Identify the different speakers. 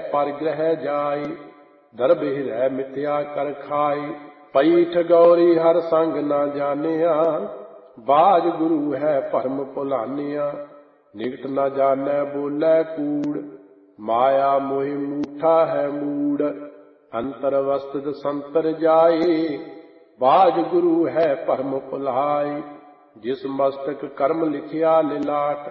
Speaker 1: पर ग्रह जाय। दरबे रह मिथ्या कर खाय। पई ठगौरी हर संग ना जानिया। बाज गुरु है भरम भुलानिया। निगट न जानै बोलै कूड़। माया मोहि मूठा है मूड़। अंतर अवस्थित संतर जाए। बाज गुरु है भरम भुलाय। जिस मस्तक कर्म लिखिया लिलाट।